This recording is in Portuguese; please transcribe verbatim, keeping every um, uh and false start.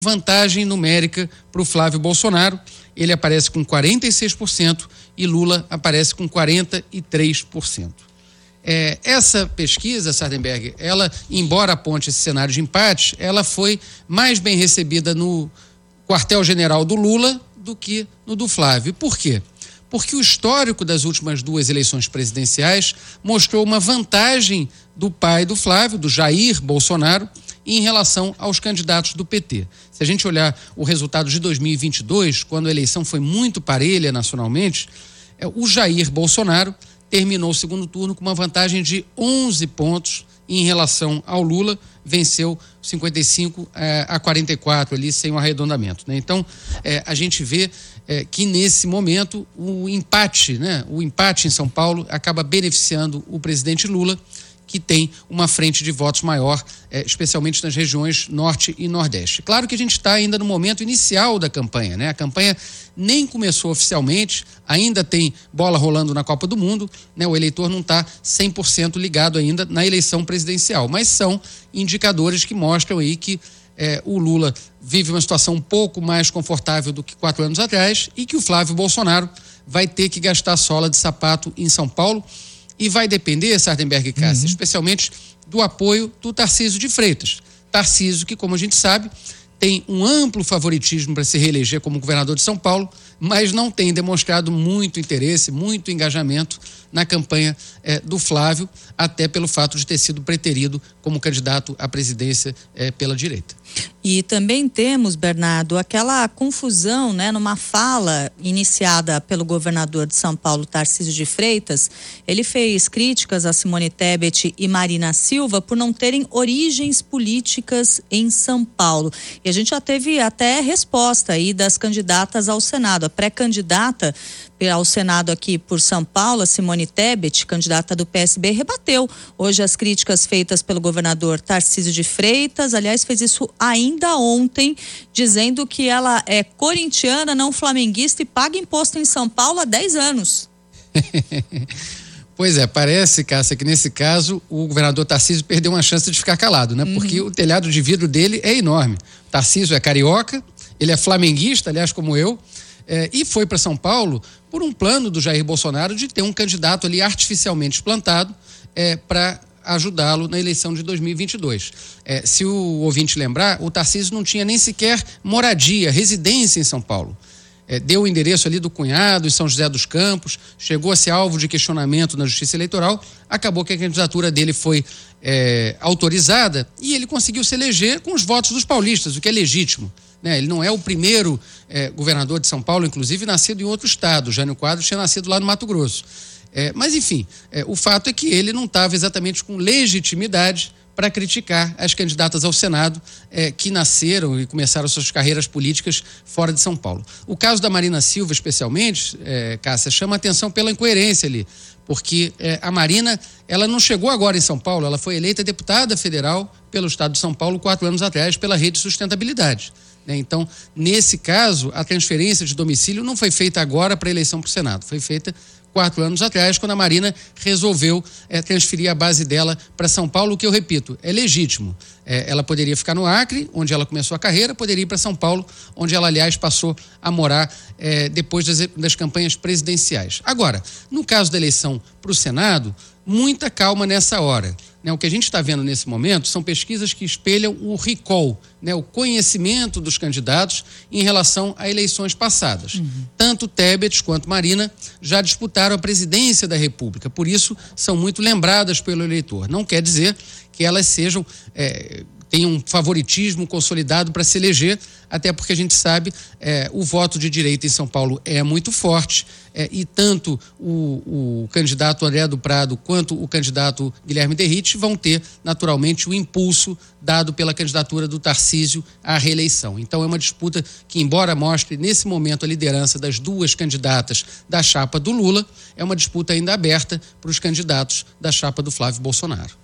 vantagem numérica para o Flávio Bolsonaro. Ele aparece com quarenta e seis por cento e Lula aparece com quarenta e três por cento. É, essa pesquisa, Sardenberg, ela, embora aponte esse cenário de empate, ela foi mais bem recebida no quartel-general do Lula do que no do Flávio. Por quê? Porque o histórico das últimas duas eleições presidenciais mostrou uma vantagem do pai do Flávio, do Jair Bolsonaro, em relação aos candidatos do P T. Se a gente olhar o resultado de dois mil e vinte e dois, quando a eleição foi muito parelha nacionalmente, o Jair Bolsonaro terminou o segundo turno com uma vantagem de onze pontos em relação ao Lula, venceu cinquenta e cinco eh, a quarenta e quatro ali, sem o arredondamento, né? Então, eh, a gente vê eh, que nesse momento o empate, né? O empate em São Paulo acaba beneficiando o presidente Lula, que tem uma frente de votos maior, eh, especialmente nas regiões norte e nordeste. Claro que a gente está ainda no momento inicial da campanha, né? A campanha nem começou oficialmente, ainda tem bola rolando na Copa do Mundo, né? O eleitor não está cem por cento ligado ainda na eleição presidencial, mas são indicadores que mostram aí que eh, o Lula vive uma situação um pouco mais confortável do que quatro anos atrás e que o Flávio Bolsonaro vai ter que gastar sola de sapato em São Paulo. E vai depender, Sardenberg e Cássia, uhum. especialmente do apoio do Tarcísio de Freitas. Tarcísio, que, como a gente sabe, tem um amplo favoritismo para se reeleger como governador de São Paulo, mas não tem demonstrado muito interesse, muito engajamento na campanha eh, do Flávio, até pelo fato de ter sido preterido como candidato à presidência eh, pela direita. E também temos, Bernardo, aquela confusão, né, numa fala iniciada pelo governador de São Paulo, Tarcísio de Freitas. Ele fez críticas a Simone Tebet e Marina Silva por não terem origens políticas em São Paulo. E a gente já teve até resposta aí das candidatas ao Senado. A pré-candidata ao Senado aqui por São Paulo, a Simone Tebet, candidata do P S B, rebateu hoje as críticas feitas pelo governador Tarcísio de Freitas. Aliás, fez isso ainda ontem, dizendo que ela é corintiana, não flamenguista e paga imposto em São Paulo há dez anos. Pois é, parece, Cássia, que nesse caso o governador Tarcísio perdeu uma chance de ficar calado, né? Uhum. Porque o telhado de vidro dele é enorme. Tarcísio é carioca, ele é flamenguista, aliás, como eu, é, e foi para São Paulo por um plano do Jair Bolsonaro de ter um candidato ali artificialmente plantado é, para ajudá-lo na eleição de dois mil e vinte e dois. É, se o ouvinte lembrar, o Tarcísio não tinha nem sequer moradia, residência em São Paulo. É, deu o endereço ali do cunhado em São José dos Campos, chegou a ser alvo de questionamento na Justiça Eleitoral, acabou que a candidatura dele foi é, autorizada e ele conseguiu se eleger com os votos dos paulistas, o que é legítimo, né? Ele não é o primeiro é, governador de São Paulo, inclusive nascido em outro estado. Jânio Quadros tinha nascido lá no Mato Grosso. É, mas, enfim, é, o fato é que ele não estava exatamente com legitimidade para criticar as candidatas ao Senado é, que nasceram e começaram suas carreiras políticas fora de São Paulo. O caso da Marina Silva, especialmente, é, Cássia, chama a atenção pela incoerência ali, porque é, a Marina, ela não chegou agora em São Paulo, ela foi eleita deputada federal pelo estado de São Paulo quatro anos atrás pela Rede Sustentabilidade. Então, nesse caso, a transferência de domicílio não foi feita agora para a eleição para o Senado, foi feita quatro anos atrás, quando a Marina resolveu é, transferir a base dela para São Paulo, o que eu repito, é legítimo. É, ela poderia ficar no Acre, onde ela começou a carreira, poderia ir para São Paulo, onde ela, aliás, passou a morar é, depois das, das campanhas presidenciais. Agora, no caso da eleição para o Senado, muita calma nessa hora. Né, o que a gente está vendo nesse momento são pesquisas que espelham o recall, né, o conhecimento dos candidatos em relação a eleições passadas. Uhum. Tanto Tebet quanto Marina já disputaram a presidência da República, por isso são muito lembradas pelo eleitor. Não quer dizer que elas sejam... É, tem um favoritismo consolidado para se eleger, até porque a gente sabe é, o voto de direita em São Paulo é muito forte é, e tanto o, o candidato André do Prado quanto o candidato Guilherme Derrite vão ter naturalmente o impulso dado pela candidatura do Tarcísio à reeleição. Então é uma disputa que, embora mostre nesse momento a liderança das duas candidatas da chapa do Lula, é uma disputa ainda aberta para os candidatos da chapa do Flávio Bolsonaro.